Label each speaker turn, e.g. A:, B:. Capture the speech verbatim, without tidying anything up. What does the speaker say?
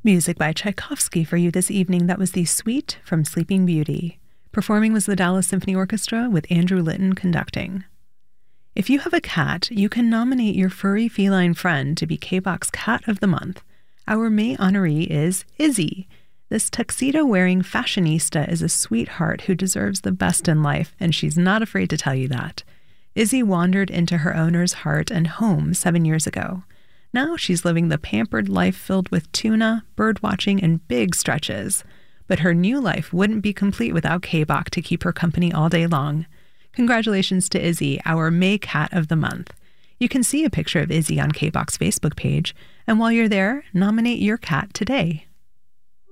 A: Music by Tchaikovsky for you this evening. That was the Suite from Sleeping Beauty. Performing was the Dallas Symphony Orchestra with Andrew Litton conducting. If you have a cat, you can nominate your furry feline friend to be K B O X Cat of the Month. Our May honoree is Izzy. This tuxedo-wearing fashionista is a sweetheart who deserves the best in life, and she's not afraid to tell you that. Izzy wandered into her owner's heart and home seven years ago. Now she's living the pampered life filled with tuna, birdwatching, and big stretches. But her new life wouldn't be complete without K B O C to keep her company all day long. Congratulations to Izzy, our May Cat of the Month. You can see a picture of Izzy on K B O X Facebook page, and while you're there, nominate your cat today.